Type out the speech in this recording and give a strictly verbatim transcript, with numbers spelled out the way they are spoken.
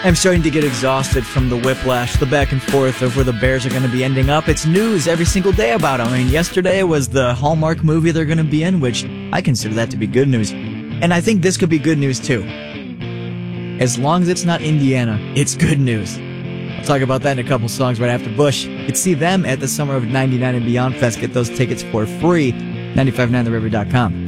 I'm starting to get exhausted from the whiplash, the back and forth of where the Bears are going to be ending up. It's news every single day about them. I mean, yesterday was the Hallmark movie they're going to be in, which I consider that to be good news. And I think this could be good news, too. As long as it's not Indiana, it's good news. I'll talk about that in a couple songs right after Bush. You can see them at the Summer of ninety-nine and Beyond Fest. Get those tickets for free, nine five nine the river dot com.